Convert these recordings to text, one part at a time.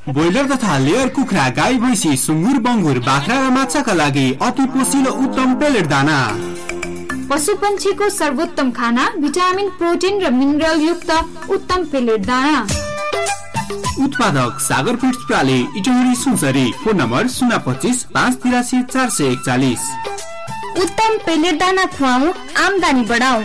Broiler तथा layer कुखुरा, गाई, भैँसी, सुँगुर, बङ्गुर, बाख्रा र माछाका लागि अति पोसिलो उत्तम पेलेट दाना। पशु पंक्षीको सर्वोत्तम खाना, भिटामिन, प्रोटिन र मिनरल युक्त उत्तम पेलेट दाना। उत्पादक सागर feeds प्राली, Itahari, Sunsari. Phone number 025 583 441। उत्तम पेलेट दाना खुवाऊ, आमदानी बढाऊ।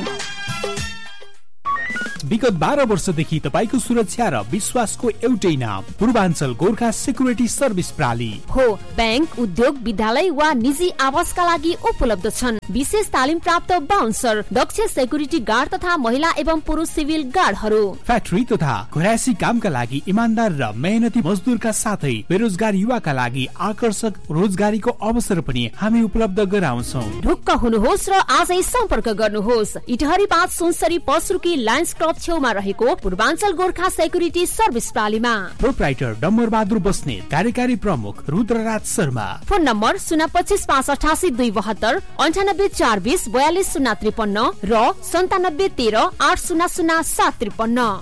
विगत 12 वर्षदेखि तपाईको सुरक्षा र विश्वासको एउटै नाम पूर्वाञ्चल गोर्खा सेक्युरिटी सर्भिस प्राली हो। बैंक, उद्योग, विद्यालय वा निजी आवासका लागि उपलब्ध छन्। विशेष तालिम प्राप्त बाउन्सर, दक्ष सेक्युरिटी गार्ड तथा महिला एवं पुरुष सिभिल गार्डहरू। फ्याक्ट्री तथा घरायसी कामका लागि इमानदार र मेहनती मजदुरका साथै बेरोजगार युवाका लागि आकर्षक रोजगारीको अवसर पनि हामी उपलब्ध गराउँछौँ। ढुक्क हुनुहोस् र आजै सम्पर्क गर्नुहोस्। इटहरी 5 सुनसरी पसरुकी लायन्स क्लब छेउमा रहेको Purvanchal Gorkha security service प्रालीमा। Proprietor Dambar Bahadur Basnet, कार्यकारी प्रमुख रुद्रराज शर्मा। फोन नम्बर 025 588 272 98 420 42 053 र 97 13 800 753।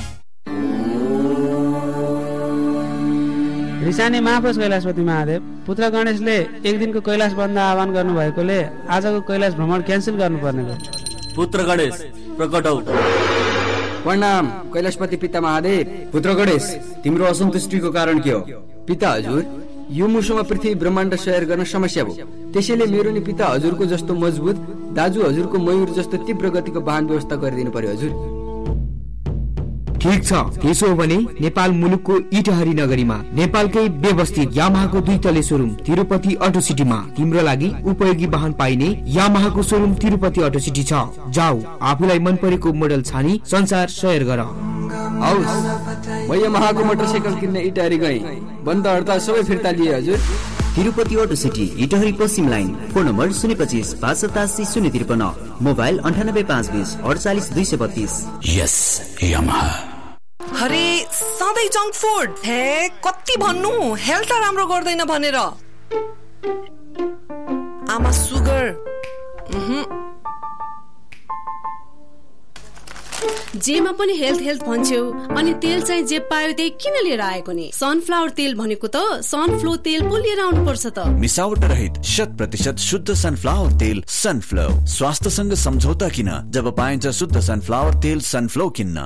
रिसाने महापुरुष कैलाशपति महादेव पुत्र गणेशले एक दिनको कैलाश बन्द आह्वान गर्नु भएकोले आजको कैलाश भ्रमण क्यान्सल गर्नुपर्ने भयो। पुत्र गणेश प्रकट हौ। प्रणाम कैलाशपति पिता महादेव। पुत्र गणेश, तिम्रो असन्तुष्टिको कारण के हो? पिता हजुर, यो मुसोमा पृथ्वी ब्रह्माण्ड सैर गर्न समस्या भयो। त्यसैले मेरो नि पिता हजुरको जस्तो मजबुत, दाजु हजुरको मयूर जस्तो तीव्र गतिको वाहन व्यवस्था गरिदिनु पर्यो हजुर। ठीक छ, त्यसो हो भने नेपाल मुलुकको इटहरी नगरीमा नेपालकै व्यवस्थित यामाहाको 2 तले सोरुम तिरुपति अटो सिटीमा तिम्रो लागि उपयोगी वाहन पाइने यामाहाको सोरुम तिरुपति अटो सिटी छ। जाऊ, आफूलाई मन परेको मोडल छानी संसार सैर गर। हौस्, म यामाहाको मोटरसाइकल किन्न इटहरी गएँ। बन्द हडताल सबै फिर्ता लिए हजुर। तिरुपति अटो सिटी, इटहरी पश्चिम लाइन। Phone number 025 587 053, mobile 98 520 48 232। यस यामाहा। अरे सधैँ जङ्क फुड, हे कति भन्नु, हेल्थ राम्रो गर्दैन भनेर। आमा सुगर, जेमा पनि हेल्थ हेल्थ भन्छौ, अनि तेल चाहिँ जे पायो त्यही किन लिएर आएको नि? सनफ्लावर तेल भनेको त सनफ्लो तेल पो लिएर आउनु पर्छ त। मिसावट रहित 100% शुद्ध सनफ्लावर तेल सनफ्लो। स्वास्थ्यसँग सम्झौता किन जब पाइन्छ शुद्ध सनफ्लावर तेल सनफ्लो किन्न।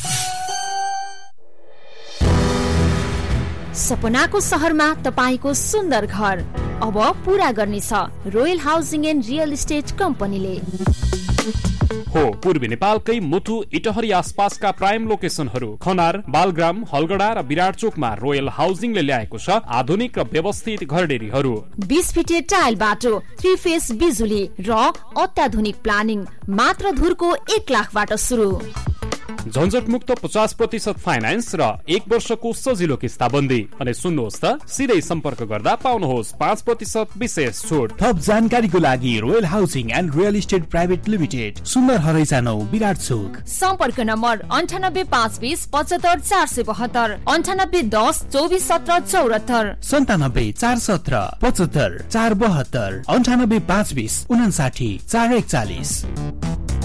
सपनाको सहरमा तपाईको सुन्दर घर अब पूरा गर्नेछ royal housing and real estate कम्पनीले। हो पूर्वी नेपालकै मुथु इटहरी आसपासका प्राइम लोकेसनहरू खनार, बालग्राम, हलगडा र विराटचोकमा रोयल हाउसिङले ल्याएको छ आधुनिक र व्यवस्थित घरडेरीहरू। 20 फिटे टाइल बाटो, 3 फेस बिजुली र अत्याधुनिक प्लानिङ मात्र धुरको 1 लाखबाट सुरु। झन्झट मुक्त 50% फाइनान्स र 1 वर्षको सजिलो किस्ताबन्दी। अनि सुन्नुहोस् त, सिधै सम्पर्क गर्दा पाउनुहोस् 5% विशेष छुट। थप जानकारीको लागि royal housing and real estate private limited, सुन्दर हरैसा 9 विराटचोक। सम्पर्क नम्बर 98 520 75 472 98 10 24 17 74 97 417 75 472 98 520 59 441।